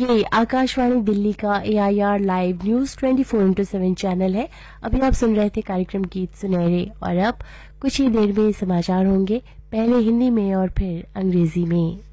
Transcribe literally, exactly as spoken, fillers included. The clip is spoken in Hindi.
ये आकाशवाणी दिल्ली का ए I R live news twenty four into seven channel है। अभी आप सुन रहे थे कार्यक्रम गीत सुनहरे और अब कुछ ही देर में समाचार होंगे, पहले हिंदी में और फिर अंग्रेजी में।